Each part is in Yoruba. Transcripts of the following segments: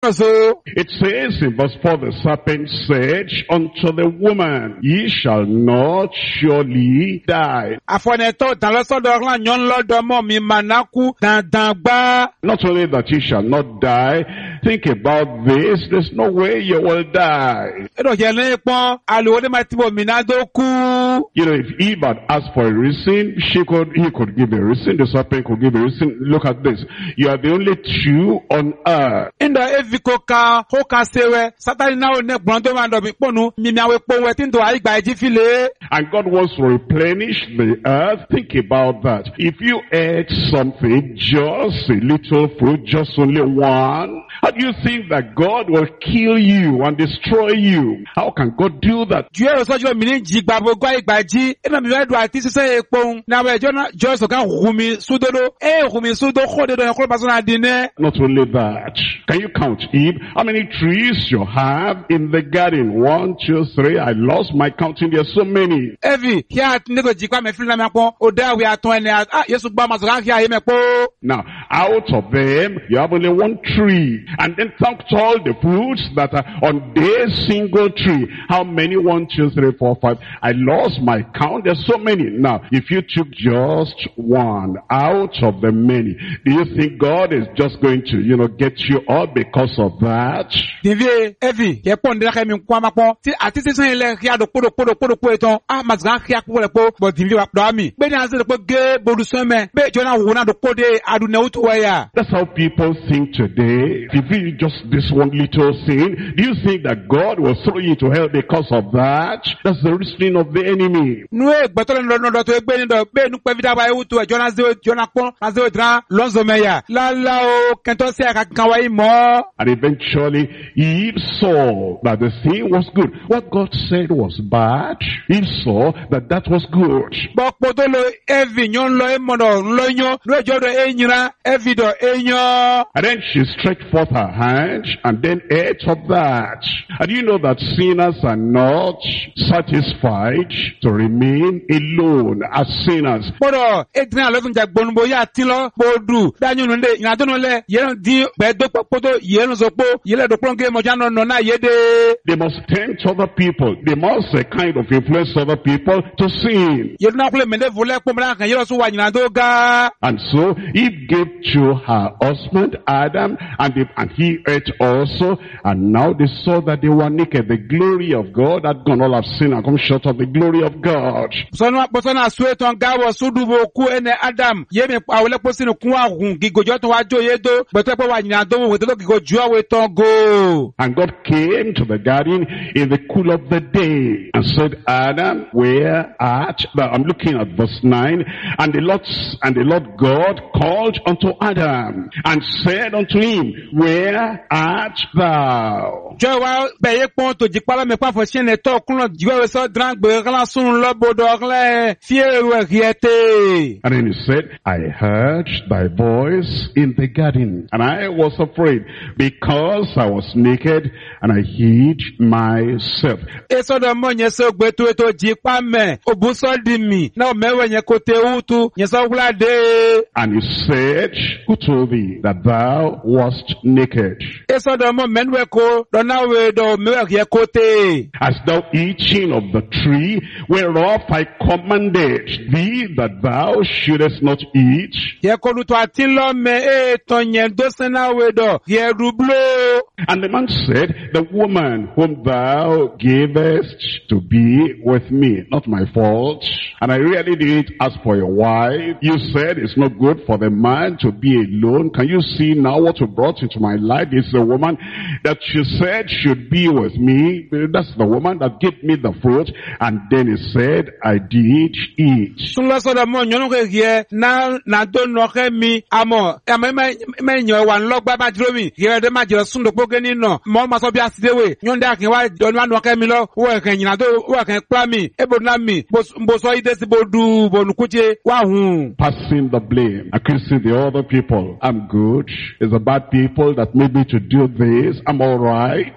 It says in verse 4, the serpent said unto the woman, ye shall not surely die. Not only that ye shall not die, think about this, there's no way you will die. You know, if Eve had asked for a reason, he could give a reason, the serpent could give a reason. Look at this. You are the only two on earth. And God wants to replenish the earth. Think about that. If you ate something, just a little fruit, just only one, how do you think that God will kill you and destroy you? How can God do that? Not only that, can you count, Eve, how many trees you have in the garden? 1, 2, 3. I lost my counting. There are so many. Now, out of them, you have only one tree. And then count all the fruits that are on this single tree. How many? 1, 2, 3, 4, 5. I lost my count. There's so many. Now, if you took just one out of the many, do you think God is just going to, get you all because of that? That's how people think today. If you just this one little thing, do you think that God will throw you to hell because of that? That's the reasoning of the enemy. And eventually Eve saw that the thing was good. What God said was bad, Eve saw that that was good. And then she stretched forth her hand and then ate of that. And you know that sinners are not satisfied to remain alone as sinners. They must tempt other people. They must kind of influence other people to sin. And so Eve gave to her husband Adam, and he ate also. And now they saw that they were naked. The glory of God had gone. All have sinned and come short of the glory of God. And God came to the garden in the cool of the day and said, Adam, where art thou? I'm looking at verse 9. And the Lord God called unto Adam and said unto him, where art thou? And then he said, I heard thy voice in the garden, and I was afraid, because I was naked, and I hid myself. And he said, who told thee that thou wast naked? Hast thou eaten of the tree whereof I commanded thee that thou shouldest not eat? And the man said, the woman whom thou gavest to be with me, not my fault. And I really didn't ask for a wife. You said it's not good for the man to be alone. Can you see now what you brought into my life? It's the woman that you said should be with me. That's the woman that gave me the fruit. And then he said, I did eat. Passing the blame, accusing the other people. I'm good. It's the bad people that that made me to do this. I'm all right.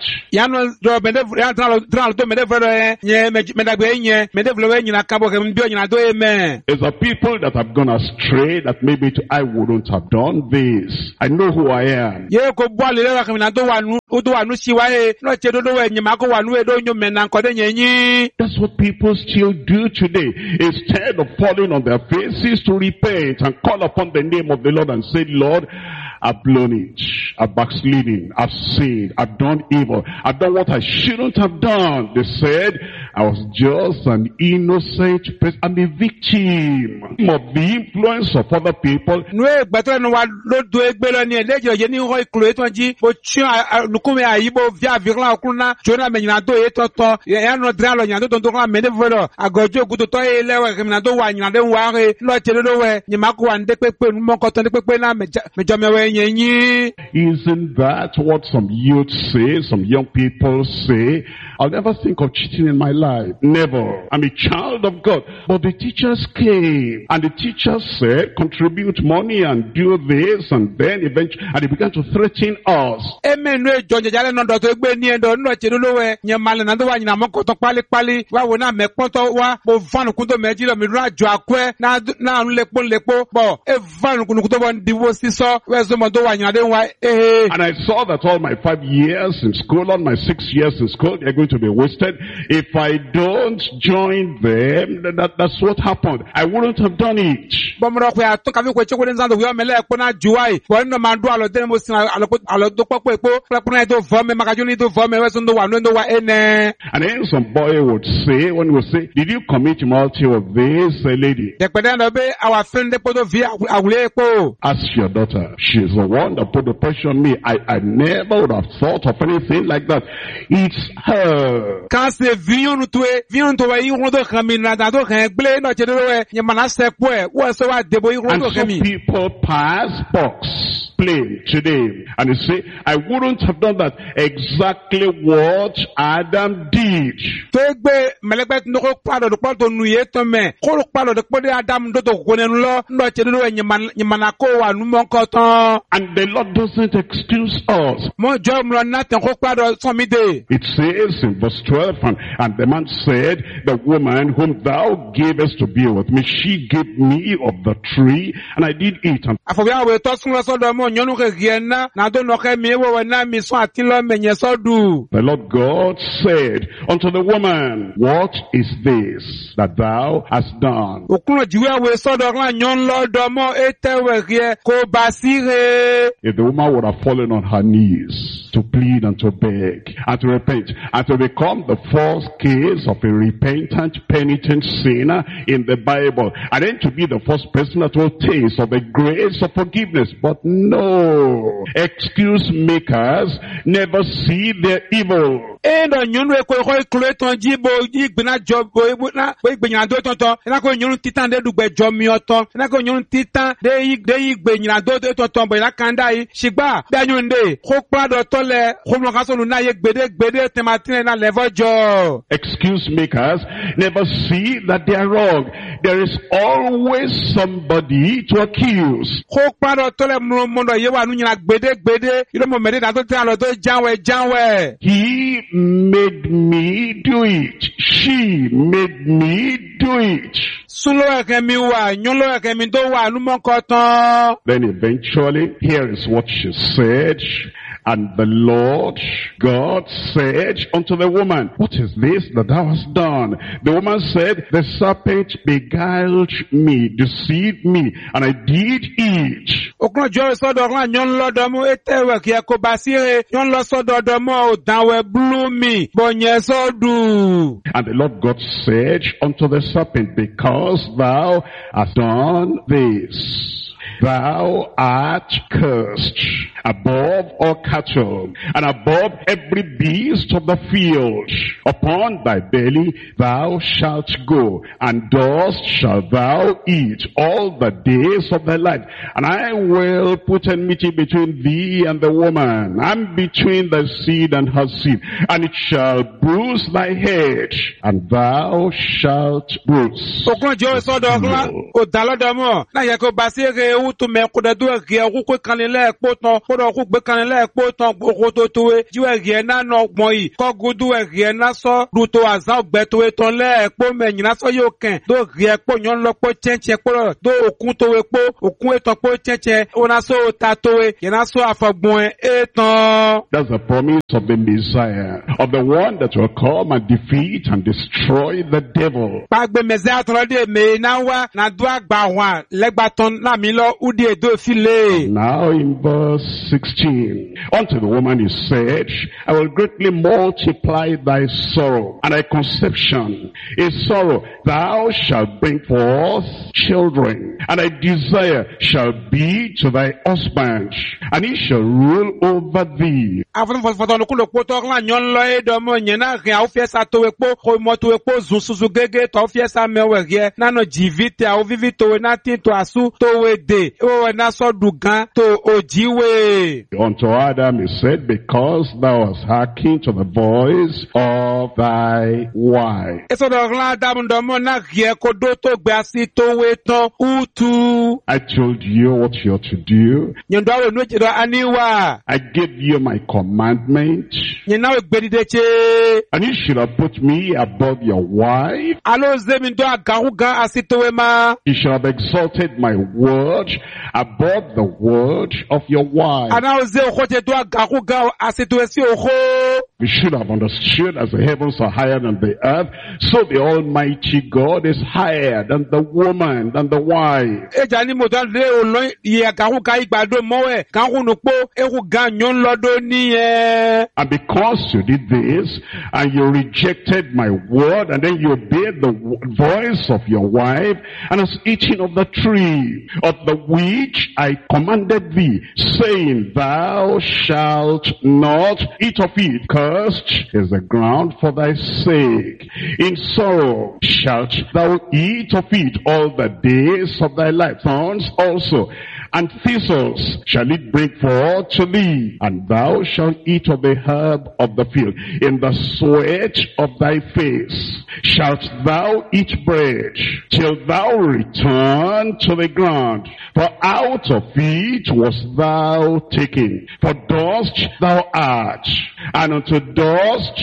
It's the people that have gone astray that maybe I wouldn't have done this. I know who I am. That's what people still do today. Instead of falling on their faces to repent and call upon the name of the Lord and say, Lord, I've blown it. I've backslidden. I've sinned. I've done evil. I've done what I shouldn't have done. They said, I was just an innocent person. I'm a victim of the influence of other people. Isn't that what some youth say, some young people say? I'll never think of cheating in my life. Never. I'm a child of God. But the teachers came and the teachers said, contribute money and do this, and then eventually, and they began to threaten us. And I saw that all my 5 years in school, all my 6 years in school, they're going to be wasted. If I don't join them, that's what happened. I wouldn't have done it. And then some boy would say, when we say, did you commit immorality with this lady? Ask your daughter. She's the one that put the pressure on me. I never would have thought of anything like that. It's her. And some people pass box plain today and they say, I wouldn't have done that. Exactly what Adam did. And the Lord doesn't excuse us. It says in verse 12, and the man said, the woman whom thou gavest to be with me, she gave me of the tree, and I did eat. And the Lord God said unto the woman, what is this that thou hast done? If the woman would have fallen on her knees to plead and to beg and to repent and to become the first case of a repentant, penitent sinner in the Bible, and then to be the first person that will taste of the grace of forgiveness. But no, excuse makers never see their evil. Excuse makers never see that they are wrong. There is always somebody to accuse. He made me do it. She made me do it. Then eventually, here is what she said. And the Lord God said unto the woman, what is this that thou hast done? The woman said, the serpent beguiled me, deceived me, and I did eat. And the Lord God said unto the serpent, because thou hast done this, thou art cursed above all cattle, and above every beast of the field. Upon thy belly thou shalt go, and dust shalt thou eat all the days of thy life. And I will put enmity between thee and the woman, and between thy seed and her seed, and it shall bruise thy head, and thou shalt bruise. utu me kuda do rie ku kanile poton podo ku gbe kanile poton gboko to towe jiwe rie na no gbon yi ko gudu rie na so ruto azan gbe towe ton le po me nyina so yo ken do rie po nyon lo po chenche po do okun towe po okun eton po chenche ona so ta towe yana so afagbon eton. That's the promise of the Messiah, of the one that will come and defeat and destroy the devil. Pagbe Messiah ton de me na wa na do agba wan legba ton na mi lo udi edo file. Now in verse 16, unto the woman is said, I will greatly multiply thy sorrow and thy conception. A sorrow, thou shalt bring forth children, and thy desire shall be to thy husband, and he shall rule over thee. Afon foto no kulo poto la nyon lo e do mo nyena rin a ofiesa to epo ko mo to epo zusuzu gege to ofiesa mewe rie na no jivite a ovivi to na tin to asu to we de o na so dugan to ojiwe. Unto Adam he said, because thou hast hearkened to the voice of thy wife. Eso do la Adam do mo na rie ko do to gbe asi to we ton utu. I told you what you ought to do. Nyon do we no ti do aniwa. I gave you my commandment. Nyena we gbe dideche. And you should have put me above your wife. Alo zemi do agaruga asi to we ma. You should have exalted my word above the word of your wife. Ana oze okote do agaruga asi to we si oho. We should have understood as the heavens are higher than the earth, so the Almighty God is higher than the woman, than the wife. Eja ni mo dan le o lo ye agaruga igbado mowe kan kunu po eku gan nyon lodo ni e. And because you did this, and you rejected my word, and then you obeyed the voice of your wife, and has eaten of the tree of the which I commanded thee, saying, thou shalt not eat of it, cursed is the ground for thy sake. In sorrow shalt thou eat of it all the days of thy life. Thorns also and thistles shall it bring forth to thee, and thou shalt eat of the herb of the field. In the sweat of thy face shalt thou eat bread, till thou return to the ground. For out of it wast thou taken. For dust thou art, and unto dust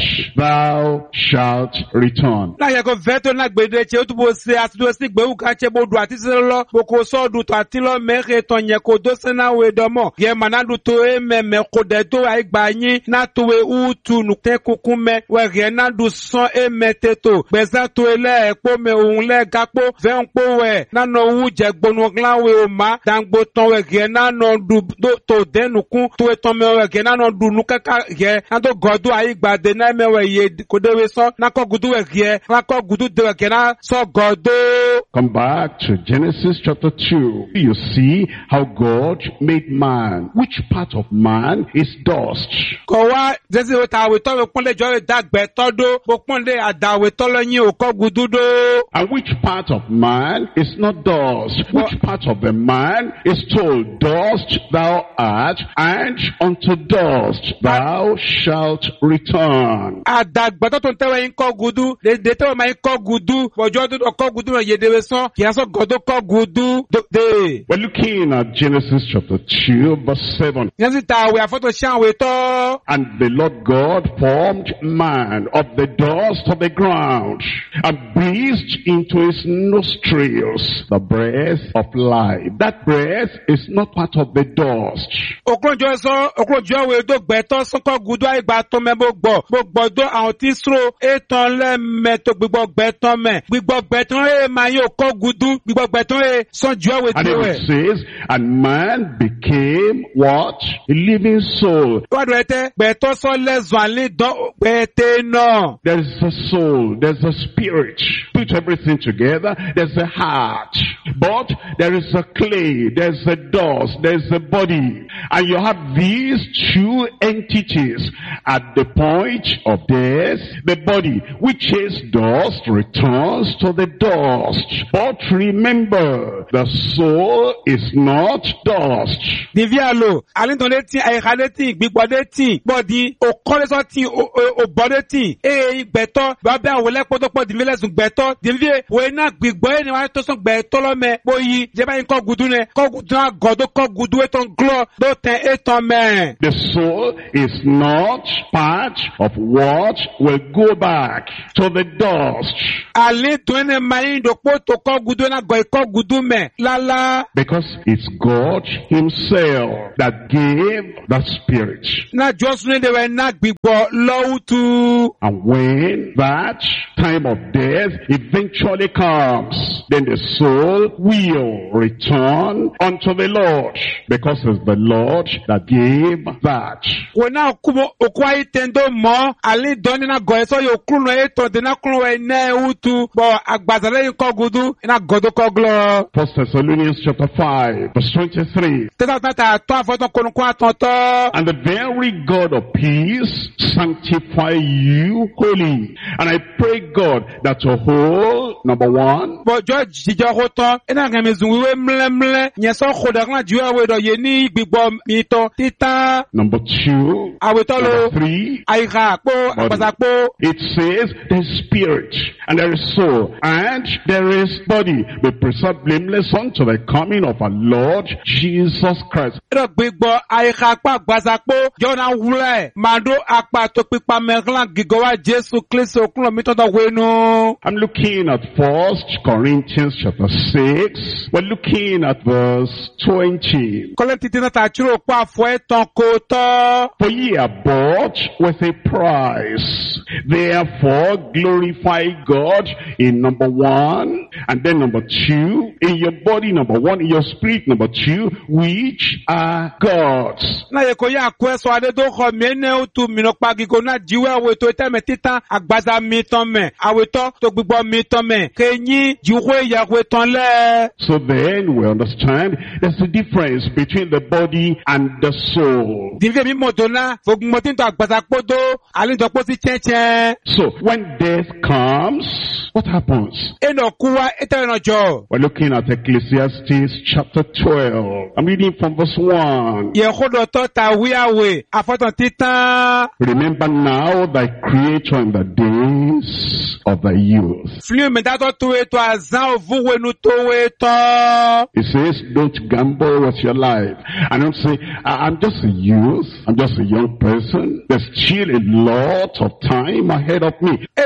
thou shalt return. Láyé kò fẹ́ tó náà gbèdé tí ó túbọ̀ ṣe àtúndó sí gbẹ̀wù ká ṣe bó du àti sí lọ, bó kò sọ́ọ̀dù tó àti lọ mẹ́rẹ̀ tán yẹ kò dó sí náà wé dọ́mọ̀. Yẹ màá du tó é mẹ́mẹ́ kò dẹ̀ tó àìgbà yín náà tó wé útu nù tẹ́ kúkú mẹ́. Wẹ̀ rẹ̀ náà du sán é mẹ́tẹ́ tó. Gbẹ̀sẹ̀ tó é lẹ́ ẹ̀pọ̀ mẹ́ òun lẹ́ gápó. Fẹ́ ń pò wẹ̀ náà nọ wú jẹ gbónú gláwé o má. Dàngbò tán wẹ̀ rẹ̀ náà nọ du tó dẹ́nu kún. Tó é tán mẹ́ wẹ̀ rẹ̀ náà nọ du nù kẹ́kẹ́ rẹ̀ náà tó gọ́dọ̀ àìgbàdé náà mẹ́wẹ̀ yé kò dé wé sán. Náà kọ́ gudu wẹ̀ rẹ̀ náà kọ́ gudu dé wẹ̀ rẹ̀ náà sọ gọ́dọ̀. Come back to Genesis chapter 2. You see how God made man. Which part of man is dust? Kọ̀ wá jẹ́sí o ta àwẹ̀ tọ́wẹ̀ pọ́nlé jọ́ rẹ̀ dàgbẹ́ tọ́dọ̀. Mo pọ́nlé àdàwẹ̀ tọ́lọ́ yín ò kọ́ gudu dó. And which part of man is not dust? Which part of the man is told, dust thou art, and unto dust thou shalt return. Àdàgbẹ́ tó ń tẹ́wẹ̀ yín kọ́ gudu. Dèdè tẹ́wẹ̀ máa yín kọ́ gudu. Bọ̀jọ́ tó kọ́ gudu rẹ̀ yédewe sán. Kì í sọ gọ́dọ̀ kọ́ gudu dé. We're looking at Genesis chapter 2 verse 7. Yẹ́nsì ta àwẹ̀ àfọ́tò ṣé àwẹ̀ tọ́. And the Lord God formed man of the dust of the ground, and breathed into his nostrils the breath of life. That breath is not part of the dust. Okronjọ́ sọ, okronjọ́ àwẹ̀ tó gbẹ̀tọ́ sọ́kọ́ gudu àìgbà tó mẹ́ bó gbọ́dọ̀ àwọn tí sọ ètò lẹ́mẹ̀tò gbígbọ́ gbẹ̀tọ́ mẹ́. Gbígbọ́ gbẹ̀tọ́ ẹ̀ máa yóò kọ́ gudu, gbígbọ́ gbẹ̀tọ́ ẹ̀ sọ́jú àwẹ̀ And tó it ẹ̀. says, and man became what? A living soul. Wádùn ẹ̀tẹ́ gbẹ̀tọ́ sọ lẹ́zọ̀ àlẹ́ dán gbẹ̀tẹ́ náà. There's a soul, there's a spirit. Put everything together, there's a heart. But there is a clay, there's a dust, there's a body. And you have these two entities. At the point of death, the body, which is dust, returns to the dust. But remember, the soul is not not dust. Divialo, Alinton Leti, Ayhaleti, Bigbodeti, Body, Okolesoti, Obodeti, Beto, Babia, Welepoto, Diviles, Beto, Divie, Wena, Bigboy, and I to some Betolome, Boy, Jeba Kogudune, Koguduna, Godo, Kogudueton, Glo, Dote, Eton man. The soul is not part of what will go back to the dust. Ale tuene mind poto Koguduna, Goy Kogudume, Lala. Because it's God himself that gave the spirit. Na just when they were not Bigbo, low to. And when that time of death eventually comes, then the soul will return unto the Lord, because it's the Lord that gave that. When now kumo okwai tendo mo ali doni na go so yo kruno eto de na kruno we na utu bo agbazale kogudu na godo koglo. 1 Thessalonians chapter 5 verse 23. And the very God of peace sanctify you wholly. And I pray God that your whole, number one, but George Jijohoto, and I number two, number three, it says the spirit, and there is soul, and there is body, be preserved blameless unto the coming of our Lord Jesus Christ. I'm looking at 1 Corinthians chapter 6. We're looking at verse 20. For ye are bought with a price. Therefore glorify God in number one, and then number two, in your body, number one, in your spirit, number two, which are God's. So then we understand there's a difference between the body and the soul. So when death comes, what happens? We're looking at Ecclesiastes chapter 12. I'm reading from verse 1. Remember now thy Creator in the days of thy youth. He says, don't gamble with your life. And don't say, I'm just a youth, I'm just a young person. There's still a lot of time ahead of me. I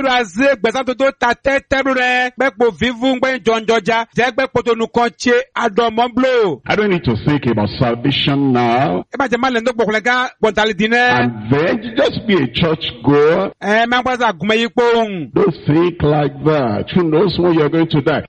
don't need to think about salvation now. And then just be a church goer. Don't think like that. Who knows when you're going to die?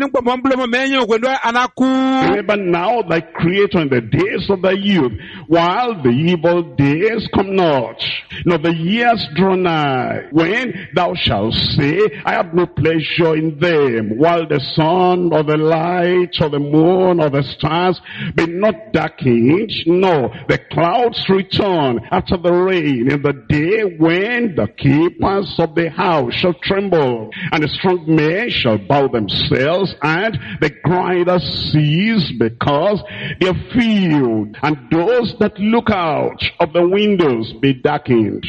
Remember now thy Creator in the days of thy youth, while the evil days come not, nor the years draw nigh, when thou shalt say, I have no pleasure in them, while the sun or the light or the moon or the stars be not darkened, nor the clouds return after the rain, in the day when the keepers of the house shall tremble, and the strong men shall bow themselves, and the grinders cease, because they are filled, and those that look out of the windows be darkened.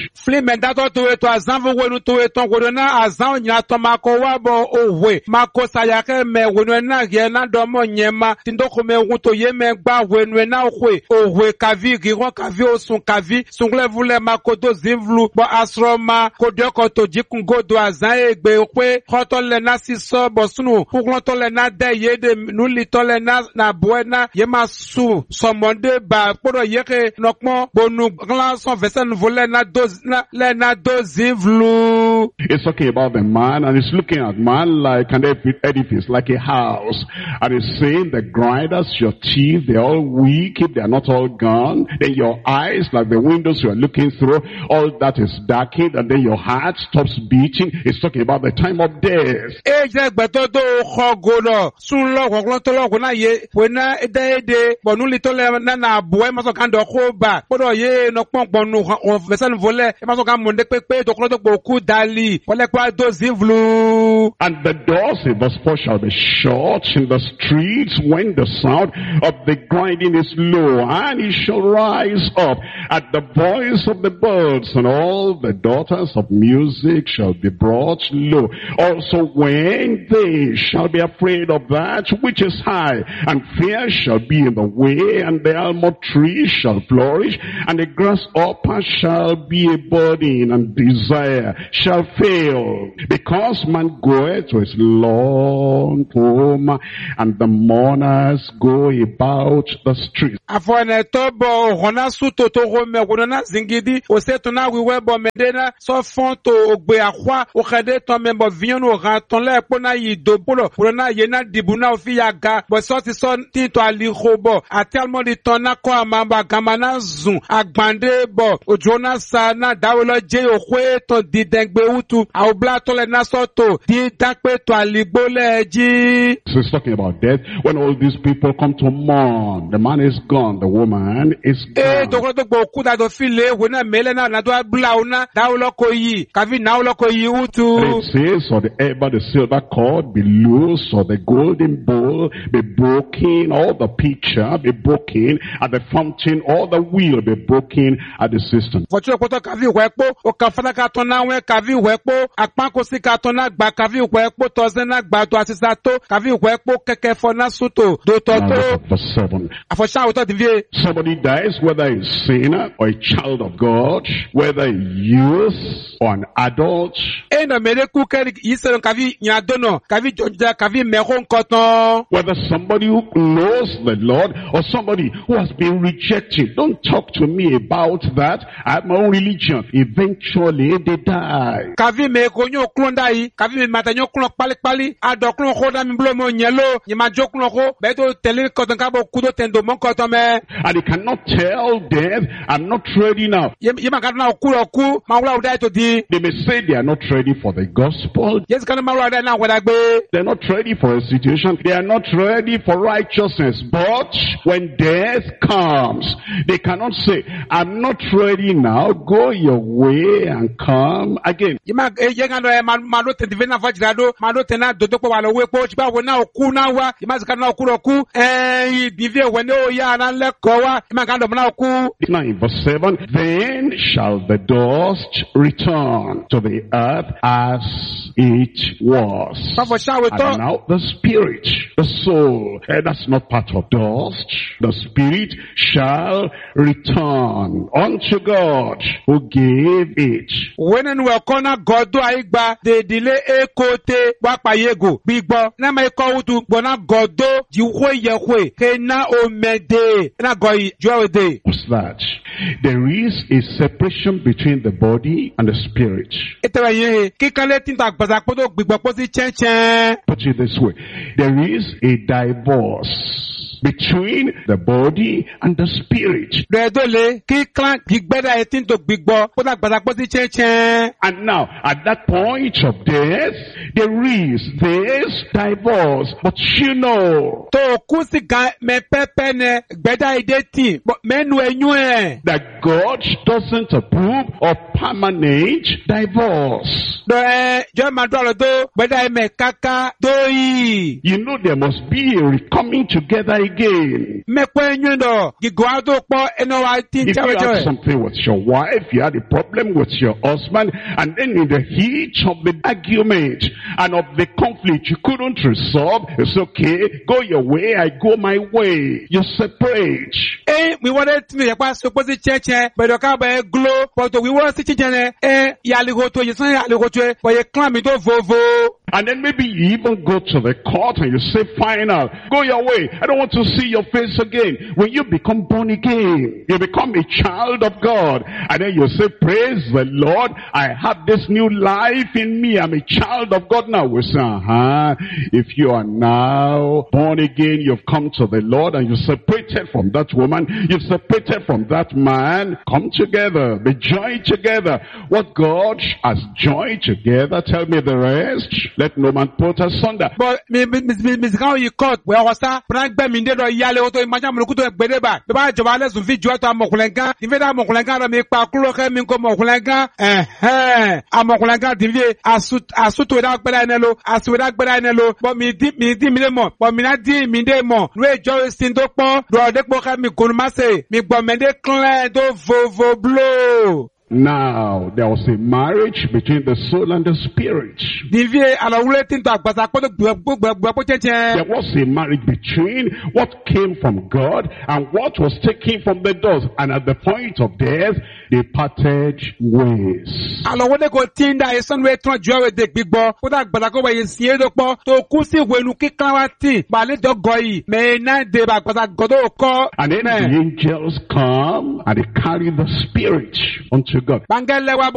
It's talking about the man, and it's looking at man like an edifice, like a house. And it's saying the grinders, your teeth, they're all weak, if they're not all gone. Then your eyes, like the windows you're looking through, all that is darkened, and then your heart stops beating. It's talking about the time of death. ali polekwa do zivlu. And the doors in verse 4 shall be shut in the streets when the sound of the grinding is low, and he shall rise up at the voice of the birds, and all the daughters of music shall be brought low. Also when they shall be afraid of that which is high, and fear shall be in the way, and the almond tree shall flourish, and the grasshopper shall be a burden, and desire shall fail, because man goeth to his long home, and the mourners go about the streets. Afone tobo hona suto to rome gonona zingidi osetona wiwebo medena so fonto ogbe akwa o khade to membo vionu raton le pona yi dobolo pona yena dibuna ofiyaga bo so ti so ti to ali khobo atelmo di tona ko amamba gamana zun agbande bo ojona sana dawolo je okwe to didengbe utu awbla to le nasoto di dakpe to aligbole ji. So it's talking about death. When all these people come to mourn, the man is gone, the woman is gone. To go kuda do file wona melena na do abla una dawolo ko yi kavi nawolo ko yi utu. And it says, or the ever the silver cord be loose, or the golden bowl be broken, or the pitcher be broken at the fountain, or the wheel be broken at the cistern. Focho koto kavi wepo o kafana ka tona we kavi wepo akpanko si ka tona gba kavi wepo tozena gba to asisato kavi wepo keke fona suto do toto. Verse 7. Afosha auto divie. Somebody dies, whether a sinner or a child of God, whether a youth or an adult. Eno mele kukeri iselo kavi nyadono kavi jonja kavi meron koton. Whether somebody who knows the Lord or somebody who has been rejected. Don't talk to me about that. I have my own religion. Eventually they die. Kavi me konyo klonda yi kavi me matanyo klon pali ado klon khoda mi blo mo nyelo ni ma jo klon kho beto tele koton kabo kudo tendo mon koton me. And he cannot tell death, I'm not ready now. Yema kadna okulo ku ma wala udai to di. They may say they are not ready for the gospel. Yes kana ma wala udai na wedagbe. They're not ready for a situation. They are not ready for righteousness. But when death comes, they cannot say, I'm not ready now. Go your way and come again. Yema yengano ma do tende vena fajirado ma do tena dodo po wala we po chiba wona oku na wa yema kana okulo ku bivie wene o ya na lekowa yema kana na oku. Now in verse 7, then shall the dust return to the earth as it was. And now the spirit, the soul, that's not part of dust. The spirit shall return unto God who gave it. When we kona godo aigba de dile ekote wapa yego bigbo na ma iko utu bona godo jiwe yehwe ke na omede na goyi jowede. What's that? There is a separation between the body and the spirit. Put it this way. There is a divorce between the body and the spirit. And now, at that point of death, there is this divorce. But you know that God doesn't approve of permanent divorce. You know there must be a coming together again. If you had something with your wife, you had a problem with your husband, and then in the heat of the argument and of the conflict you couldn't resolve, it's okay, go your way, I go my way. You separate. We wanted to suppose church, but the car by glow, but we were sitting there, Yaligoto, you say Yaligoto, but you climb it over. And then maybe you even go to the court and you say, final, go your way. I don't want to see your face again. When you become born again, you become a child of God. And then you say, praise the Lord, I have this new life in me. I'm a child of God now. We say, if you are now born again, you've come to the Lord and you're separated from that woman, you've separated from that man, come together, be joined together. What God has joined together, tell me the rest. let no man put asunder. But mizikao yi court we osa prangbe mi nde do yale o to imagine mo kuto gbede ba be ba joba le sun fi jo to amokulenga ti fe da amokulenga ro mi pa kuro ke mi ko amokulenga amokulenga ti fi asuto da gbeda enelo asu da gbeda enelo but mi di mi le mo but mi na di mi de mo we jo sin to pon do de po ka mi kunu ma se mi gbo me de clean do vovo blow. Now, there was a marriage between the soul and the spirit. There was a marriage between what came from God and what was taken from the dust. And at the point of death, they parted ways. And then the angels come and they carry the spirit unto God. And that's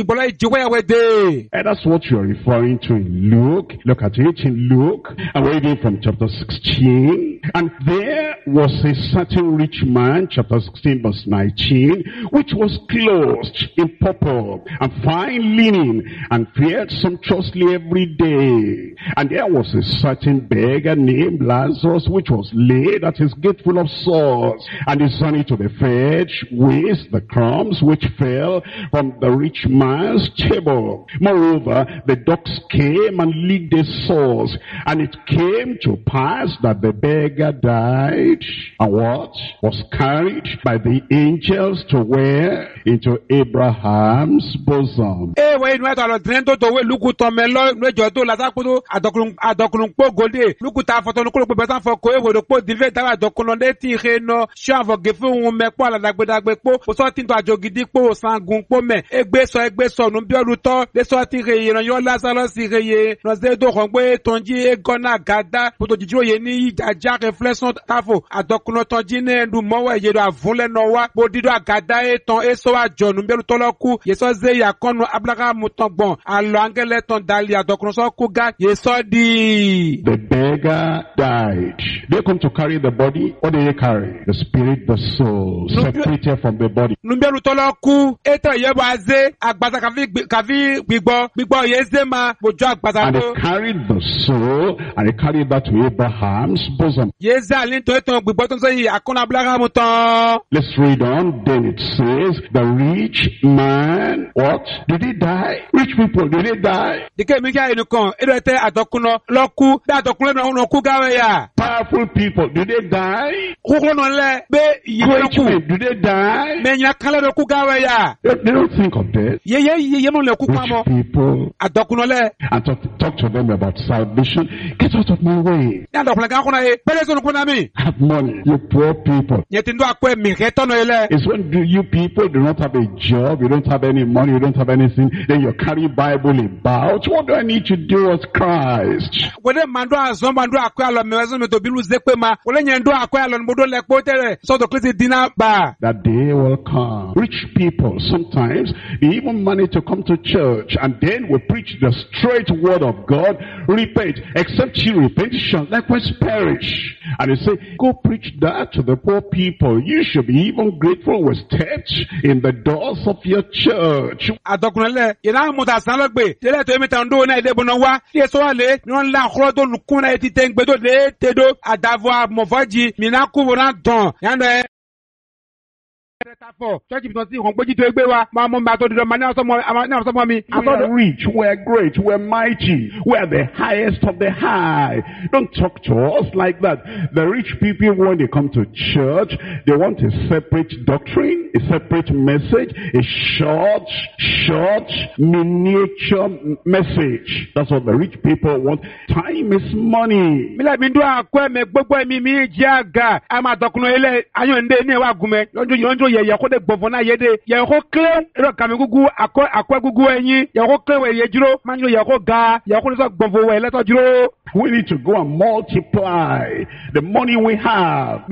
what you're referring to in Luke. Look at it in Luke. I'm reading from chapter 16. And there was a certain rich man, chapter 16 verse 19, which was clothed in purple and fine linen and fared sumptuously every day. And there was a certain beggar named Lazarus, which was laid at his gate full of sores. And he journeyed to the fetch with the crumbs which fell from the rich man's table. Moreover, the dogs came and licked his sores. And it came to pass that the beggar died, and what? Was carried by the angels to where? Into Abraham's bosom. The beggar died. They come to carry the body. What do they carry? The spirit, the soul, separated from the body. And they carried the soul and they carried that to Abraham's bosom. Let's read on. Then it says, the rich man, what? Did he die? Rich people, did they die? Powerful people, did they die? Great men, did they die? They don't think of death. Rich people, and talk to them about salvation. Get out of my way. Have money, you poor people. It's when you people do not have a job, you don't have any money, you don't have anything, then you carry Bible about. What do I need to do with Christ? That day will come. Rich people, sometimes they even manage to come to church and then we preach the straight word of God. Repent. Except you repent, you shall likewise perish. And they say, go preach that to the poor people. You should be even grateful with steps in the doors of your church. We're rich, we're great, we're mighty, we're the highest of the high. Don't talk to us like that. The rich people, when they come to church, they want a separate doctrine, a separate message, a short, miniature message. That's what the rich people want. Time is money. We need to go and multiply the money we have.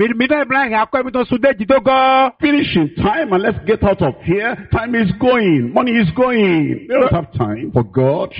Finish in time and let's get out of here. Time is going. Money is going. They don't have time for God.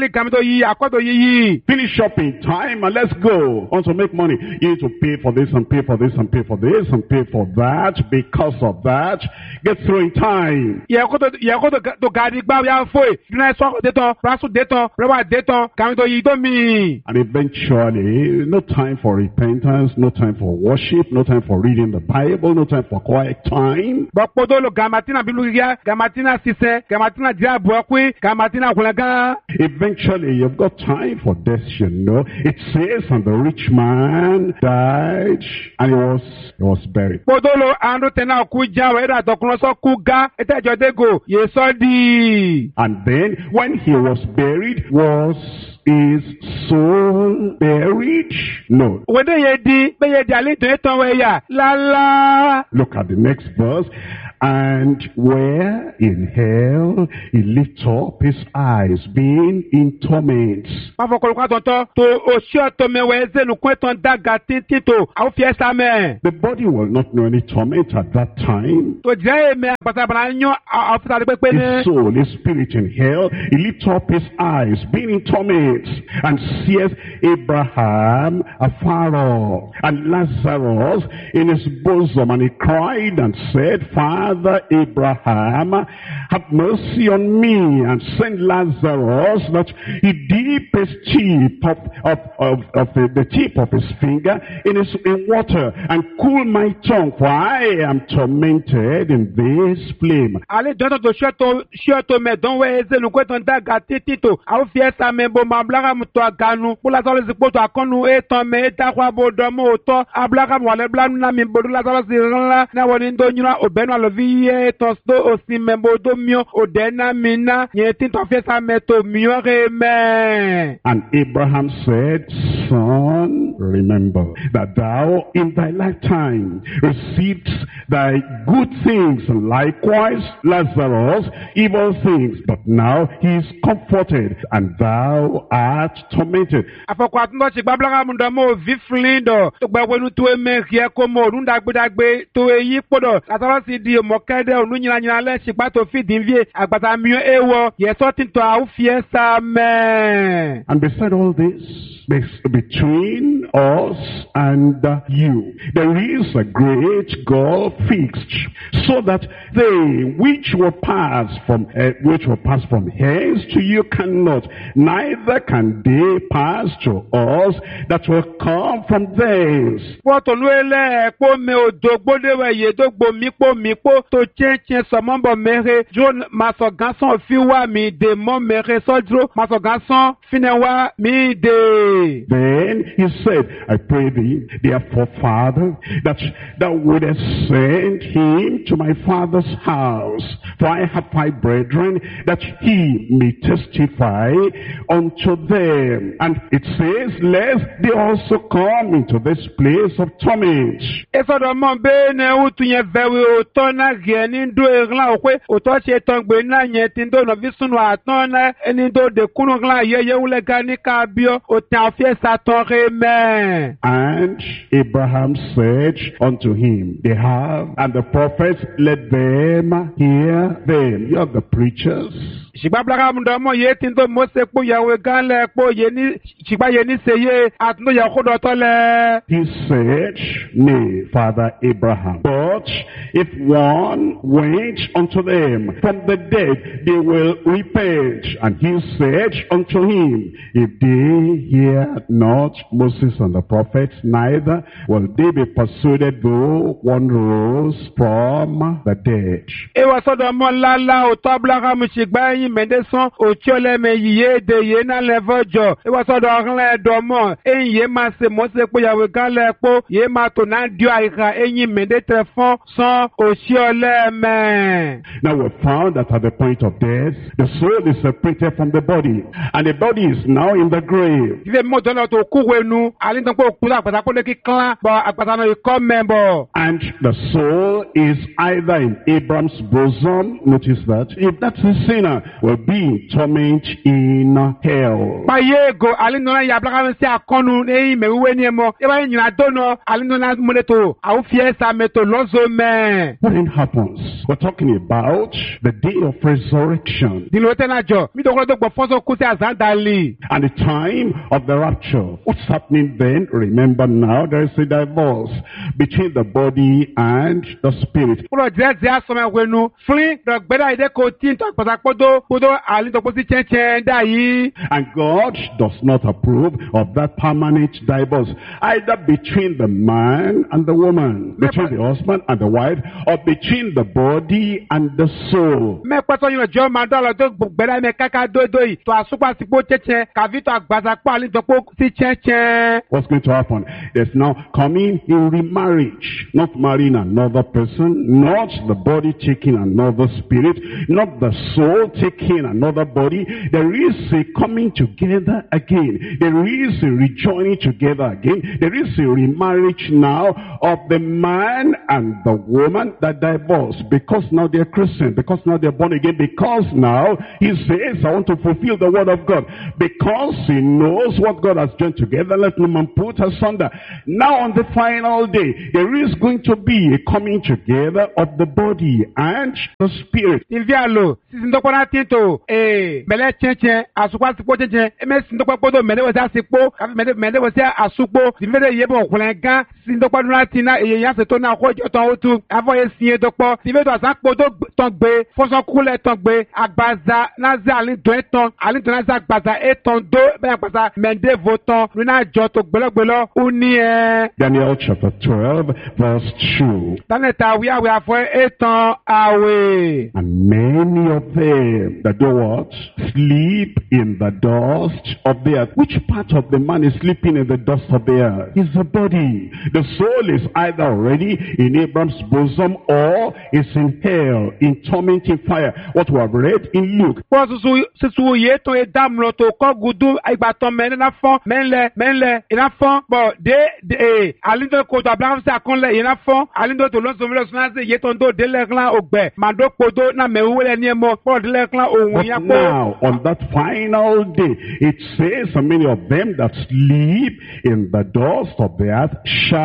Finish up in time and let's go. Want to make money. You need to pay for this and pay pay for this and pay for this and pay for that because of that. Get through in time. To gadi gba ya foi. Dina so deton, rasu deton, rewa deton, kan to yi do mi. And eventually, no time for repentance, no time for worship, no time for reading the Bible, no time for quiet time. Bopodo lo gamatina bilugia, gamatina sise, gamatina diabo akwi, gamatina kulaga. Eventually, you've got time for death, you know. It says, and the rich man died, and he was buried. Podolo ando tena kuja wera dokunoso kuga ete jodego yesodi. And then, when he was buried, was his soul buried? No. Look at the next verse. And where in hell he lifted up his eyes, being in torments. The body will not know any torment at that time. His soul, his spirit in hell, he lifted up his eyes, being in torments, and seeth Abraham afar off, and Lazarus in his bosom, and he cried and said, Father Abraham, have mercy on me, and send Lazarus that he dip his tip of the tip of his finger in water, and cool my tongue, for I am tormented in this flame. And Abraham said, Son, remember that thou in thy lifetime received thy good things, and likewise Lazarus evil things, but now he is comforted, and thou art tormented. And beside all this, between us and you, there is a great gulf fixed, so that they which will pass from hence to you cannot, neither can they pass to us that will come from thence. Then he said, I pray thee, therefore, Father, that thou wouldest send him to my father's house. For I have 5 brethren, that he may testify unto them. And it says, lest they also come into this place of torment. And Abraham said unto him, they have, and the prophets, let them hear them. You are the preachers. He said, nay, Father Abraham, but if one went unto them from the dead, they will repent. And he said unto him, if they hear not Moses and the prophets, neither will they be persuaded though one rose from the dead. Now we found that at the point of death, the soul is separated from the body, and the body is now in the grave. And the soul is either in Abraham's bosom, notice that, if that's a sinner, will be in torment in hell. But in happens. We're talking about the day of resurrection Dilo tena jo. Mi dokoro do gbo fonso kusi azandali. and the time of the rapture. What's happening then? Remember now, there is a divorce between the body and the spirit. Kuro jeze asome wenu. Fling do gbeda ide ko tin to pasa podo ali to posi chen da yi. And God does not approve of that permanent divorce, either between the man and the woman, between the husband and the wife, or between the body and the soul. Me paso yin jo ma do lo do gbeda me kaka do yi. To asupa sipo cheche kavi to agbaza po ali to po si chen. What's going to happen? There's now coming in remarriage, not marrying another person, not the body taking another spirit, not the soul taking another body. There is a coming together again. There is a rejoining together again. There is a remarriage now of the man and the woman that divorced, because now they're Christian, because now they're born again, because now he says, I want to fulfill the word of God, because he knows what God has joined together, let no man put asunder. Now on the final day, there is going to be a coming together of the body and the spirit. Invialo, si ndoko na tinto, mele chen asupa sipo chen, eme si ndoko podo mele wasa sipo, mele wasa asupo, si mele yebo kulenga, si ndoko na tina yan se to na ko jo ton otu, avo ye siye dokpo, si mele wasa podo ton gbe, foson kule ton gbe, agbaza na za ali don na za agbaza ton do, be agbaza mende voton, luna jo to gbelo uni Daniel chapter 12 verse 2. Taneta we afo eton awe. And many of them that do what? Sleep in the dust of the earth. Which part of the man is sleeping in the dust of the earth? It's the body. The soul is either already in Abraham's bosom or is in hell, in tormenting fire. What we have read in Luke. Sisu ye to edam lo to ko gudu igbaton men na fon menle ina fon bo de alindo ko to abraham se akonle ina fon alindo to lo so melo na se ye to do de le klan ogbe mando podo na mewele ni mo po de le klan ohun ya po. Now on that final day it says many of them that sleep in the dust of the earth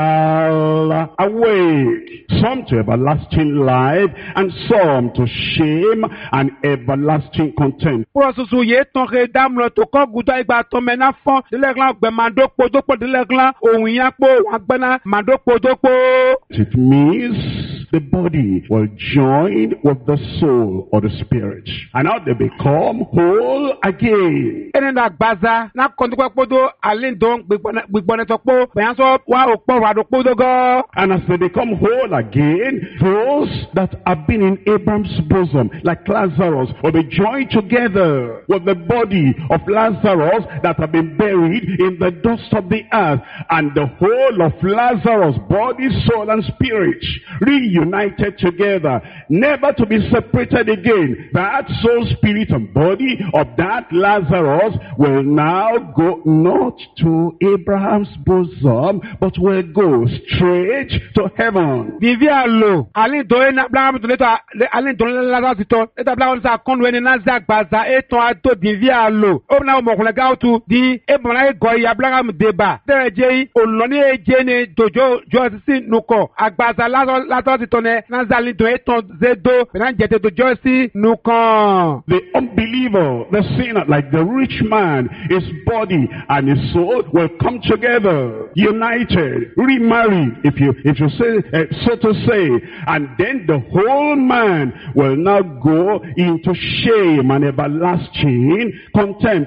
shall awake, some to everlasting life and some to shame and everlasting contempt. Sisu ye to edam lo to ko gudu igbaton men na fon de le klan ogbe mando podo de le klan ohun ya po agbana mando podo po. It means the body will join with the soul or the spirit, and now they become whole again. Ene na gbaza na kontukwa podo alindon gbigbone to po beyan so wa opo wa do podo go. And as they become whole again, those that have been in Abraham's bosom, like Lazarus, will be joined together with the body of Lazarus that have been buried in the dust of the earth, and the whole of Lazarus, body, soul, and spirit, reunited together, never to be separated again. That soul, spirit, and body of that Lazarus will now go not to Abraham's bosom, but will go straight to heaven. Vivialo, ali do na Abraham to leto ali do Lazarus to et Abraham sa konwe ni na za gbaza eton ato vivialo. O na mo kunle ga otu di Abraham go Abraham deba. Deje oloni eje ni dojo jo si nuko agbaza Lazarus to ne na za ali do eton zedo na jete dojo si nuko. The unbeliever, the sinner, like the rich man, his body and his soul will come together, united, remarried, if you say so to say, and then the whole man will now go into shame and everlasting contempt.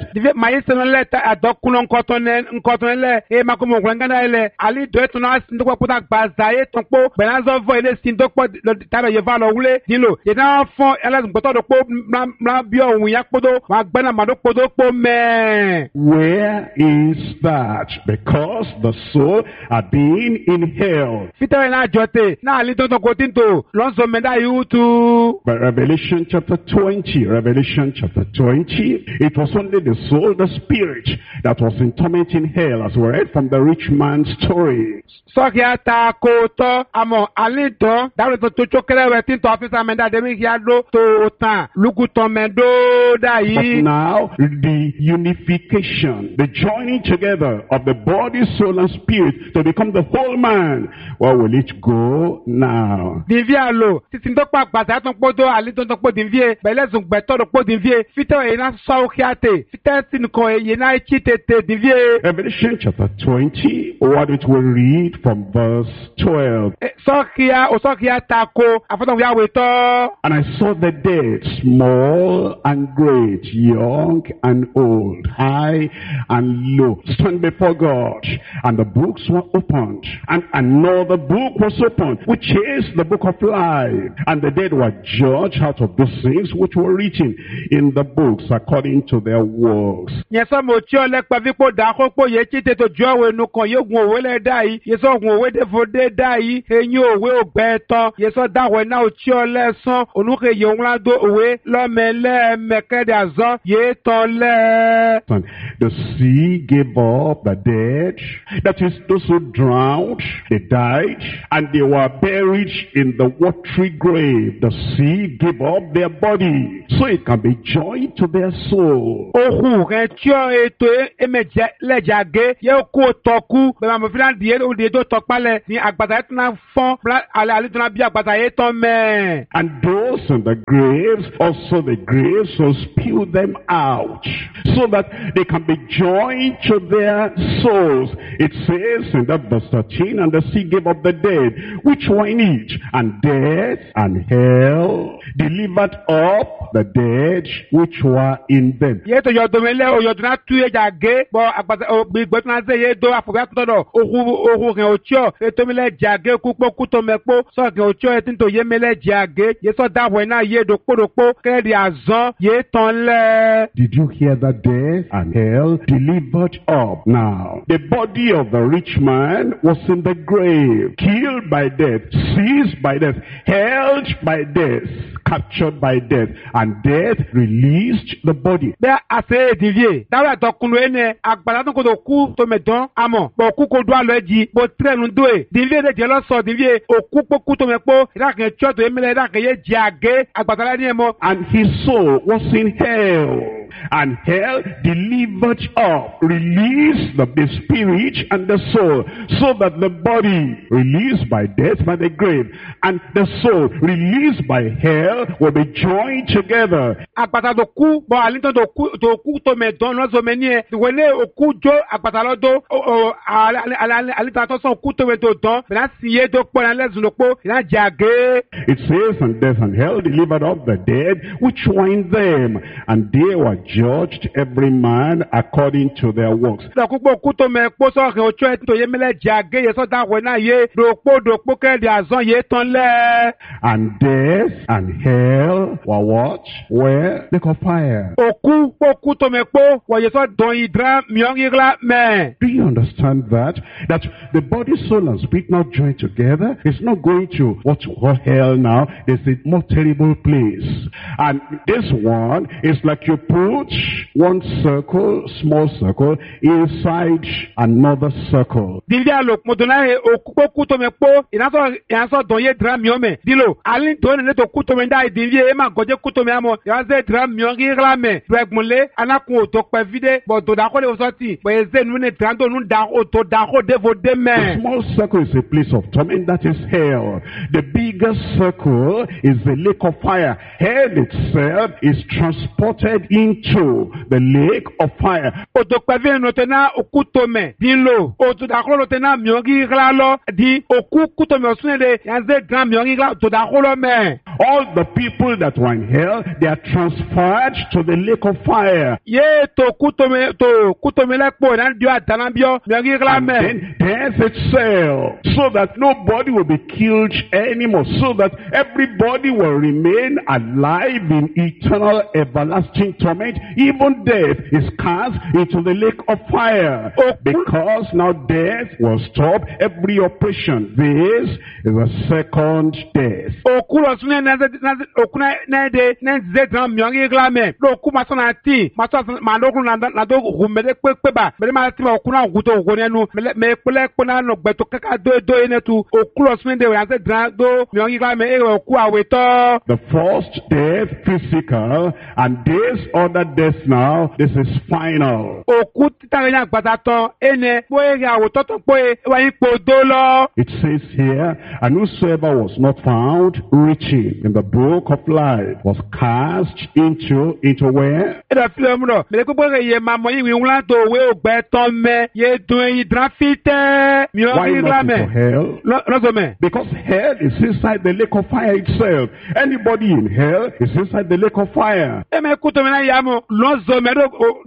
Ali do eton na sindokwa puta gbaza eton po benazo vo ele sindokwa tara yeva lo wule dilo ye na fon ele gboto do po mla bi ohun ya podo wa gbena mado podo po me. Where is that? Because the soul had been in hell. Fitawe na jote na ali to ko tinto lonzo menda yutu. But Revelation chapter 20, it was only the soul, the spirit, that was in torment in hell, as we read from the rich man's story. Sokia ta koto amo alito dawe to chokere we tinto officer menda demi hiado to tan lukuto mendo da yi. But now the unification, the joining together of the body, soul, and spirit to become the whole man. Where will it go now? Dinvi alo. Titi ndokpa àgbàtà tó ń pọ́dọ̀ àlè tó ń pọ́ dinvie. Bẹ̀lẹ̀ zùn gbẹ̀tọ́ tó pọ́ dinvie. Fitẹ́ èyí náà sọ kíáte. Fitẹ́ sinukọ èyí náà ẹ̀chí tètè dinvie. Revelation chapter 20, why don't we read from verse 12? Sọ́kíá tako. Àfọ́tọ̀ wíyá wètọ́. And I saw the dead, small and great, young and old, high and low, stand before God. And the books were opened. And another book was opened, which is the book of life. And the dead were judged out of those things which were written in the books according to their works. Yẹsọ mo tí ọ lẹ́pàá fipò dàkópò yẹ tí tètò jọ òwe nu kan yóò gun òwe lẹ́ dá yìí. Yẹsọ gun òwe défodé dá yìí. Eyín òwe ògbẹ́ tán. Yẹsọ dáwọ̀ náà ò tí ọ lẹ́sán. Onúkè yẹ òun ládó òwe lọ́mẹlẹ́ mẹ́kẹ́dẹ́ àzọ́ yé tán lẹ́. And the sea gave up the dead, that is, those who drowned, they died, and they were buried in the watery grave. The sea gave up their body, so it can be joined to their soul. Ohun rẹ̀ tí ọ ètò ẹ̀mẹ̀jẹ̀ lẹ́jàgé yẹ kó tọ́kú. Bẹ̀rẹ̀ àmọ́ fílà díẹ̀ òde tó tọ́pálẹ̀ ní àgbàtà yẹn tó náà fọ́n àlẹ́ tó náà bí àgbàtà yẹn tán mẹ́. And those in the graves, also the graves will spew them out, so that they can be joined to their souls. It says in that verse 13, and the sea gave up the dead, which were in it, and death and hell delivered up the dead which were in them. Yé tó yọ domele o yọ tó náà tú ẹja gé bọ àgbàtà gbígbẹ́ tó náà ṣe yé dó àfọwọ́ àtúntọ̀dọ̀ ohun rẹ̀ òtíọ̀ ètò mele jàgé kúpọ̀ kútó mẹ́pọ̀ sọ̀kẹ́ òtíọ̀ ètò tó yé mele jàgé yé sọ dáwọ̀ iná yé dòkpódòkpó kẹ́rì àzọ́ yé tán lẹ́. Did you hear that death and hell delivered up? Now, the body of the rich man was in the grave, killed by death, seized by death, held by death, captured by death, and death released the body. Bẹ́ẹ̀ àṣẹ èdìvier dáwọ̀ àtọkùnrin ẹni àgbàlá tó kò tó kú tó mẹ̀dán àmọ̀ bọ̀ kú kò dó àlọ́ ẹ̀jì bọ̀ tírẹ̀nù dó ẹ̀ dìvier dẹ̀ jẹ́ lọ́sọ̀ dìvier òkú pọ̀ kú tó mẹ̀pọ̀ ìdákẹ́ tíọ́ tó yẹ mẹ́lẹ̀ ìdákẹ́ yẹ jẹ́ àgé àgbàtà ní ẹ̀mọ́. And his soul was in hell, and hell delivered up, released the spirit and the soul, so that the body released by death, by the grave, and the soul released by hell will be joined together. Àgbàtà tó kú bọ̀ àlítọ́ tó kú tó mẹ̀dán lọ́sọ̀ mẹ́ni ẹ̀ ìwọlé òkú jó àgbàtà lọ́dọ̀ àlítọ́ tó sàn kú tó mẹ̀dán dán bẹ̀rẹ̀ sì yé tó pọ̀ náà lẹ́sùn lọ́pọ̀ ìlà jẹ́ àgé. It says, and death and hell delivered up the dead which were in them, and they were judged every man according to their works. Dọ̀kúpọ̀ kú tó mẹ̀ kpó sọ̀rọ̀ òtún ẹ̀ tó yé mẹ́lẹ̀ jẹ́ àgé yẹ sọ́dá wẹ̀ náà yé dòkpó kẹ́ẹ̀dì àzọ́ yé tán lẹ́. And death and hell were what? Were lake of fire. Òkú pọ̀ kú tó mẹ̀ kpó wọ̀ yẹ sọ́ dọ̀n ìdrá mìíràn mẹ́. Do you understand that? That the body, soul, and spirit now joined together is not going to what you call hell now. There's a more terrible place. And this one is like you put one circle, small circle, inside another circle. Dìlí àlò mọ̀tòlá yẹ òkú pọ̀ kú tó mẹ̀ kpó ìnáṣọ́ dọ̀n yé dra mìíràn mẹ́. Dìlò àlí tó ní tó kú tó mẹ̀ dá ìdìlí yẹ má gọ́jẹ́ kú tó mẹ̀ àmọ́ yàrá dra mìíràn mẹ́. Dùgbùnlé anakun òtò pẹ̀ fídé bọ̀ tó dàkó lè wọ́sọ̀ tì bọ̀ ẹ̀zẹ̀ nínú ní tìrántò nínú òtò dàkó défò dé mẹ́. The small circle is a place of torment, that is hell. The bigger circle is the lake of fire. Hell itself is transported into the lake of fire. Òtò pẹ̀ fídé nù tẹ̀ òkú tó mẹ̀ dín lò. Òtò dàkó lò tẹ̀ náà mìíràn lọ di òkú kú tó mẹ̀ ọ̀sùn ẹ̀dẹ̀ yàrá dra mìíràn òtò dàkó lọ mẹ́. All the people that were in hell, they are transferred to the lake of fire. Yé tó kú tó mẹ̀ lẹ́kpọ̀ náà di àtàlábíọ́ mìíràn And mẹ́. then death itself, so that nobody will be killed anymore, so that everybody will remain alive in eternal everlasting torment. Even death is cast into the lake of fire, because now death will stop every oppression. This is the second death. Òkú lọ sún okuna nede nze dran miongi glame lo ku masona ti maso mandoku na do rumede peba bele ma ti okuna guto gonenu me pele pona no gbeto kaka do enetu okulos mende we nze dran do miongi glame e oku aweto. The first death, physical, and this other death now, this is final. Oku titanya gbadaton ene boye awoto to boye wa ipo do lo. It says here, and whosoever was not found reaching in the book of life was cast into where? Eda file mu no me ko boye ye mamo yi wula to we ogbeton me ye dun yi drafite mi o Why bi not glame. into hell? Lo so me. Because hell is inside the lake of fire itself. Anybody in hell is inside the lake of fire. Eme kuto me na yamo lo so me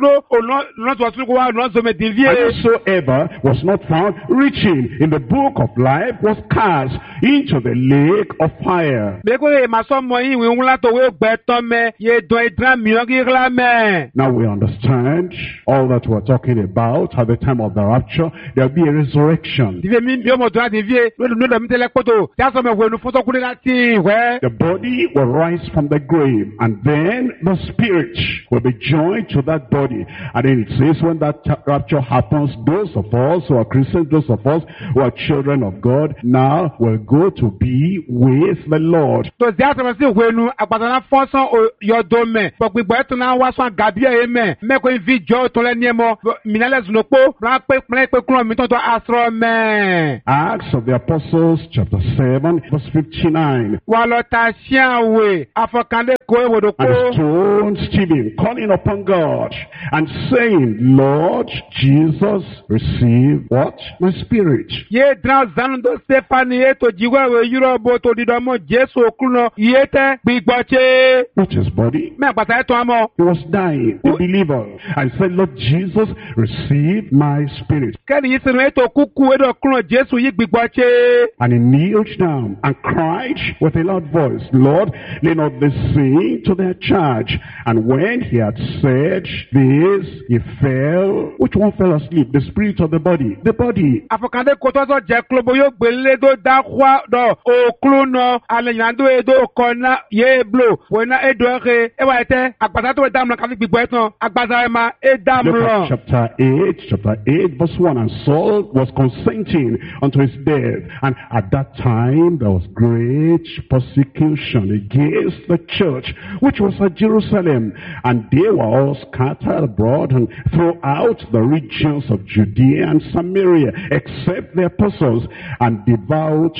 lo to asu ko wa lo so me And divie. whosoever was not found reaching in the book of life was cast into the lake of fire. Me ko ye maso mo yi wula to we ogbeton me ye dun yi dran mi o bi glame. Now we understand all that we're talking about at the time of the rapture. There'll be a resurrection. Divie mi mo dran divie lo do mi tele poto. Ya so me we nu foto kule lati we. The body will rise from the grave, and then the spirit will be joined to that body. And then it says when that rapture happens, those of us who are Christians, those of us who are children of God, now will go to be with the Lord. To zia so se we nu agbata na fonson yo do me. But gbo eto na wa so gabia e me. Me ko vi jo to le ni mo. Minale zunopo ran pe kuro mi to astro me. Acts of the Apostles, chapter 7, verse 59. Wa lo ta sian we afokande ko e wodo And ko. stoned Stephen, calling upon God, and saying, Lord Jesus, receive what? My spirit. Ye dran zanu do Stephanie e to jiwe we Europe to didomo Jesu okuno yete gbigboche. Not his body. Me agbata eto amo. He was dying, the believer, and said, Lord Jesus, receive my spirit. Keni yisinu eto kuku edo okuno Jesu yi gbigboche. And he kneeled down and cried with a loud voice, Lord, lay not this sin to their charge. And when he had said this, he fell. Which one fell asleep? The spirit or the body? The body. Afokande kotozo je klobo yo gbele do da kwa do okluno alenyando edo kona ye blo wena edo re e wa ete agbata to damlo ka gbigbo etan agbata e ma e Look damlo. at chapter 8, verse 1. And Saul was consenting unto his death. And at that time there was great persecution against the church, which was at Jerusalem. And they were all scattered abroad and throughout the regions of Judea and Samaria, except the apostles. And devout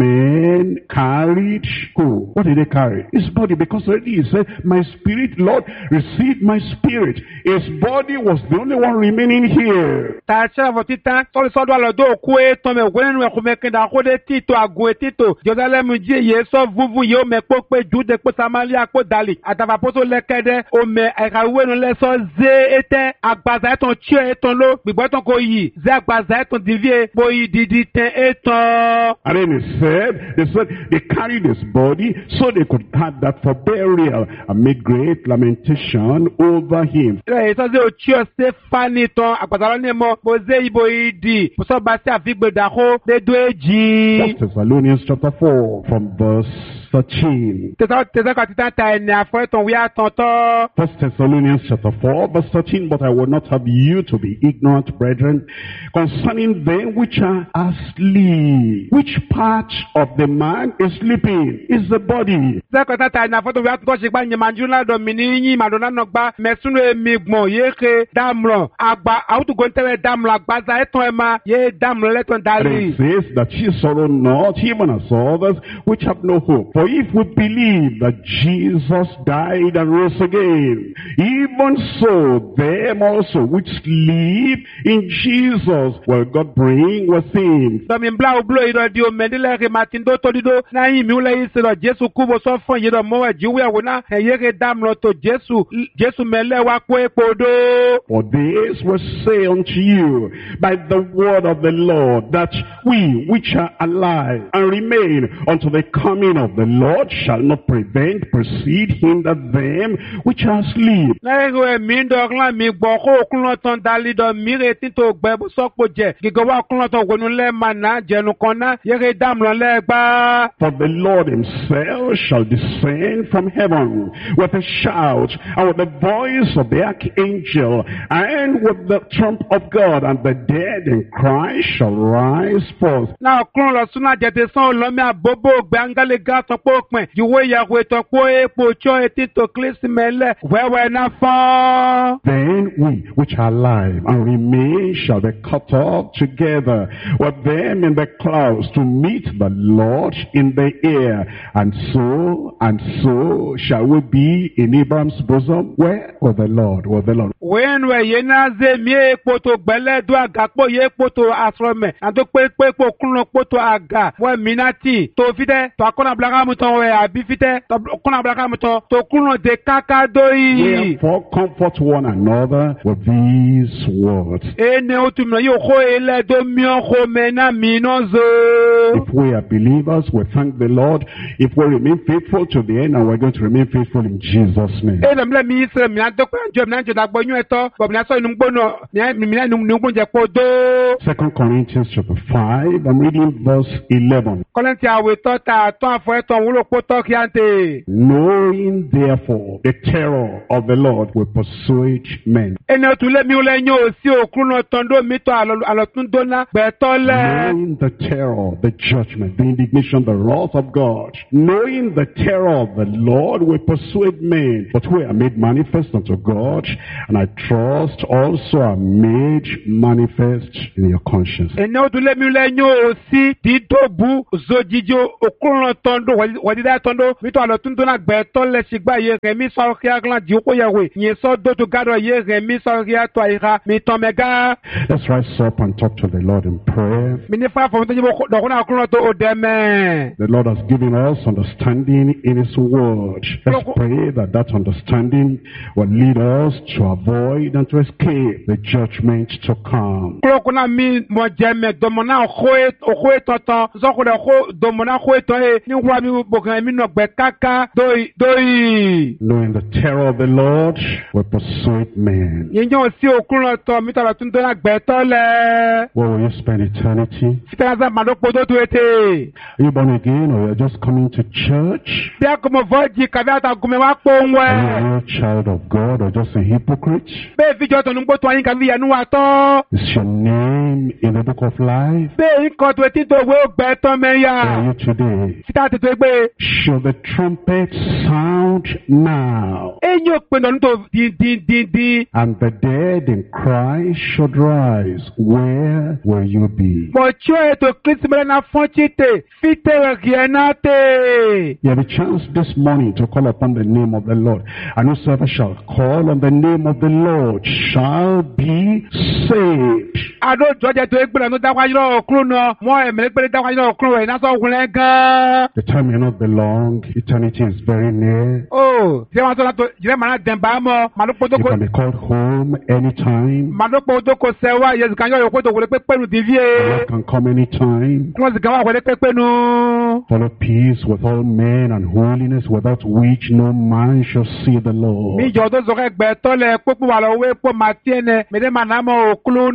men carried who? What did they carry? His body, because already he said, my spirit, Lord, receive my spirit. His body was the only one remaining here. Ta cha votita to so do lo do ku e to me wenu e ko me kenda ko de tito ago tito Jerusalem ji ye so vuvu yo me po pe Jude po Samaria po dali atava poto lekede o me e ka wenu le so ze ete agbaza eton chi eton lo gbigbo eton ko yi ze agbaza eton divie po yi didi ten eton. And then they said they carried his body so they could have that for burial and make great lamentation over him. Ile so ze o chi o Stephanie ton agbaza lo ni mo bo ze ibo idi po so ba si afigbe da ko de do eji. 1 Thessalonians chapter 4 from verse 13. Tesa ka tita ta ene afo eton wi atonto. 1 Thessalonians chapter 4 verse 13. But I will not have you to be ignorant, brethren, concerning them which are asleep. Which part of the man is sleeping? Is the body. Tesa ka tita ene afo to wi atonto se gba nyemanjula do mini yin madonna no gba mesunu emigbon ye ke damlo agba autu go ntewe damlo agbaza eton e ma ye damlo leton And dali. it says that ye sorrow not, even as others which have no hope. For if we believe that Jesus died and rose again, even so them also which sleep in Jesus will God bring with him. Domin bla ou blo ido di o mendile re matindo to dido na yin mi ule isi lo Jesu kubo so fon yido mo we jiwe wona ye ke damlo to Jesu mele wa ko epodo. For this will say unto you by the word of the Lord, that we which are alive and remain unto the coming of the Lord shall not prevent, proceed, hinder them which are asleep. Lẹ́yìn ẹ̀mí dọ̀glan mi gbọ́ kó òkúnlọ́ tán dalí dọ̀ mí retí tó gbẹ bó sọ́pọ̀ jẹ. Gígọ́ wá òkúnlọ́ tán wọnú lẹ́ màná jẹnu kan náà yẹ́rẹ́ dàmú lọ lẹ́gbàá. For the Lord himself shall descend from heaven with a shout, and with the voice of the archangel, and with the trump of God, and the dead in Christ shall rise forth. Náà òkúnlọ́ lọ súná jẹ̀dẹ̀ sán olómi àbóbó gbẹ̀ngàlẹ̀ gá tọ́pọ̀ pẹ̀. Ìwé ìyàwó ìtọ́pọ̀ epo tsọ́ etí tó kílísì mẹ́lẹ̀ wẹ́wẹ́ náà fọ́n. Then we which are alive and remain shall be caught up together with them in the clouds to meet the Lord in the air. And so shall we be in Abraham's bosom. Where? With the Lord, with the Lord. Wẹ́nu ẹ̀yẹ náà zé mi èpo tó gbẹ́lẹ́ dún àgà pọ̀ yẹ èpo tó asọ̀rọ̀mẹ̀. Àtó pé kó kúnlọ̀ pọ̀ tó àgà wọ́n mìíràn tì tó fi tẹ́ tó akọ́nà abúlákà mu tán wẹ̀ àbí fi tẹ́ tó akọ́nà abúlákà mu tán tó kúnlọ̀ dé káká dóyì. Wherefore comfort one another with these words. Ene o tún mìíràn yóò kó ilẹ̀ tó mìíràn kó mẹ́ná mìíràn zó. If we are believers, we thank the Lord. If we remain faithful to the end, and we're going to remain faithful in Jesus' name. Ene mìíràn mi sẹ́ mìíràn tó pẹ́ jọ mìíràn jọ dàgbọ́ yún ẹ̀tọ́ bọ̀ mìíràn sọ inú gbóná mìíràn inú gbóúnjẹ kó dó. 2 Corinthians chapter 5, I'm reading verse 11. Kọ́lẹ́ntì àwẹ̀ tọ́ ta àtọ́ àfọ̀ ẹ̀tọ́ wúlò kó tọ́ kí á ń tè. Knowing therefore the terror of the Lord will persuade men. Ene o tún lé mi wúlẹ̀ yín o sí òkúrúnà tọ́ndó mi tọ́ àlọ́túndóná gbẹ̀tọ́ lẹ̀. Knowing the terror, the judgment, the indignation, the wrath of God. Knowing the terror of the Lord will persuade men. But we are made manifest unto God, and I trust also are made manifest in your conscience. Ene o tún lé mi wúlẹ̀ yín o sí dídóbu zojijo òkúrúnà tọ́ndó wọ̀dídá tọ́ndó mi tọ́ àlọ́túndóná gbẹ̀tọ́ lẹ̀ ṣìgbà yẹ rẹ̀ mi sọ̀rọ̀ kí aglan di okó yẹ̀wé yẹn sọ dótó gádọ̀ yẹ rẹ̀ mi sọ̀rọ̀ kí atọ́ àyíká mi tọ́ mẹ́gá. Let's rise up and talk to the Lord in prayer. Mi ní fún àfọwọ́n tó yẹ dọ̀kúnà òkúrúnà tó o dẹ́ mẹ́. The Lord has given us understanding in His Word. Let's pray that that understanding will lead us to avoid and to escape the judgment to come. Kúlókùnà mi mọ̀ jẹ́ mẹ́ dọ̀mọ̀nà òkú ètọ̀tọ̀ zọ́kùnrin dọ̀mọ̀nà òkú ètọ̀ yẹ ní wúwa mi bòkàn mi nà gbẹ káká dóyì. Knowing the terror of the Lord will persuade men. Yẹn yóò sí òkúrúnà tọ̀ mi tọ̀rọ̀ tún dọ́nà gbẹ̀tọ́ lẹ̀. Where will you spend eternity? Fitẹ́rẹ́sẹ̀ màdókò tó tu ètè. Are you born again, or you're just coming to church? Bí a kò mọ̀ fọ́ọ̀jì kàbí àtàgùnmẹ̀ wá pọ̀ ń wẹ̀. Are you a child of God or just a hypocrite? Bẹ́ẹ̀ fíjọ́ tó ń gbó tó ayín kàbí ìyànú wa tọ́. Is your name in the book of life? Bẹ́ẹ̀ ń kọ́ tó etí tó wé gbẹ̀tọ́ mẹ́yà. Where are you today? Fitá tètè gbé. Should the trumpet sound now? Eyín ò pinnu ọdún tó dín. And the dead in Christ should rise. Where will you be? Mọ̀ tí ó ètò Kristi mẹ́rin náà fọ́n chíte, fítẹ̀rẹ̀ kì ẹ̀ náà tè. You have a chance this morning to call upon the name of the Lord. And whosoever shall call on the name of the Lord shall be saved. Adó jọjẹ tó égbèrè tó dáwájú náà òkúrò náà, mọ́ ẹ̀mẹ́lẹ́gbẹ̀rẹ̀ dáwájú náà òkúrò rẹ̀ náà sọ òkúrò gan. The time may not be long. Eternity is very near. Oh, ṣé wọ́n tó náà tó jìrẹ́ màá dẹ̀ bá mọ́, màdókò tó You kò. can be called home anytime. Màdókò tó kò sẹ́wà, yẹ̀sì kan yọ̀ yòókù tó wọlé pé pẹ́nu The dìvíye. Lord can come anytime. Kúlọ̀sì kan wà wọlé pé pẹ́nu. Follow peace with all men and holiness, without which no man shall see the Lord. Mi jọ tó sọ̀rọ̀ ẹgbẹ́ tọ́lẹ̀ pópó wà lọ́wọ́ epo màtíẹ̀nẹ̀, mẹ́tẹ́ màá náà mọ̀ òkúlù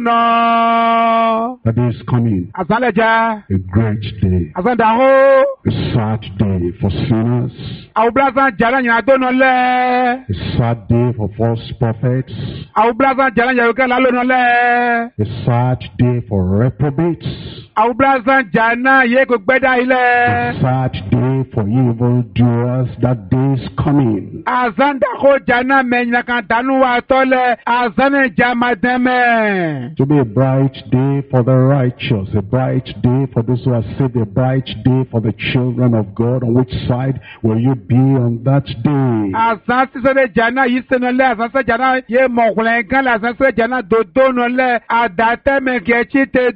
náà. That day is coming. Àsálẹ̀já, A great day. àsálẹ̀dàhó. A sad day for sinners. Àwùbílásán jàrá yìí àdónà lẹ̀. A sad day for false prophets. Àwùbílásán jàrá yìí àdónà lálónà lẹ̀. A sad day for reprobates. Àwùbílásán jàrá yìí kò gbẹ́dá A ilẹ̀. sad day for evildoers. That day is coming. Àzándàkó jàrá mẹ́yìn kan dánú wa tọ́lẹ̀. Àzánẹ̀jà máa dẹ́mẹ̀. To be a bright day for the righteous, a bright day for those who are saved, a bright day for the children of God. On which side will you be on that day? Àzán sísẹ́lẹ̀ jàrá yìí sẹ́nu lẹ̀. Àzán sẹ́ jàrá yìí mọ̀kùnrin gan lẹ̀. Àzán sẹ́ jàrá dòdó nù lẹ̀. Àdàtẹ́mẹ̀kẹ́chí tẹ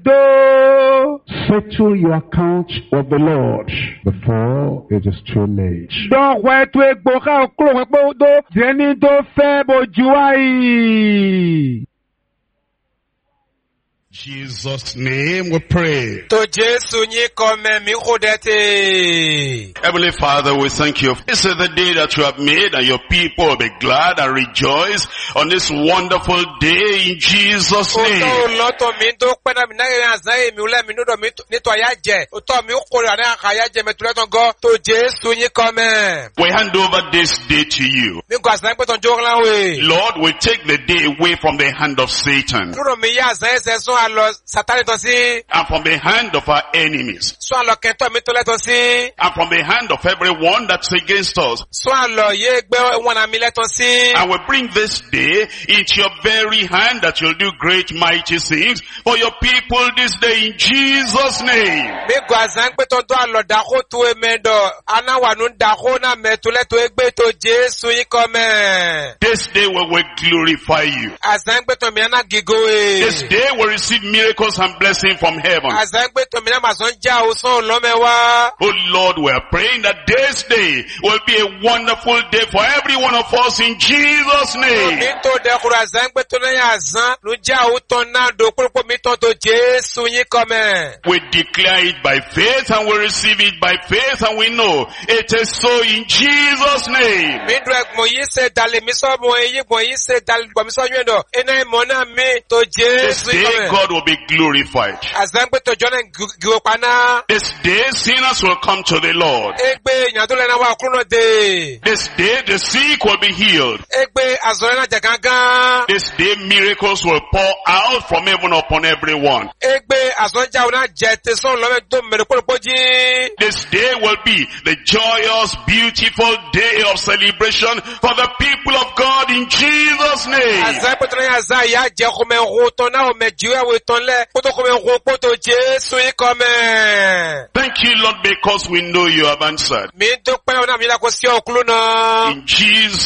dó. Settle your account with the Lord before it is too late. Dọ́wọ́ ẹ̀tọ́ egbò ká kúrò wípé ó dó. Jẹ́ni tó fẹ́ bojú wáyé. Jesus' name we pray. To Jesu nyi kome mi khodete. Heavenly Father, we thank you. This is the day that you have made, and your people will be glad and rejoice on this wonderful day in Jesus' name. We hand over this day to you. Lord, we take the day away from the hand of Satan and from the hand of our enemies and from the hand of everyone that's against us. And we bring this day into your very hand that you'll do great mighty things for your people this day in Jesus' name. This day we will glorify you. This day we receive miracles and blessings from heaven. Oh Lord, we are praying that this day will be a wonderful day for every one of us in Jesus' name. We declare it by faith and we receive it by faith, and we know it is so in Jesus' name. This day God will be glorified. This day sinners will come to the Lord. This day the sick will be healed. This day miracles will pour out from heaven upon everyone. This day will be the joyous, beautiful day of celebration for the people of God in Jesus' name. Thank you, Lord, because we know you have answered. In Jesus'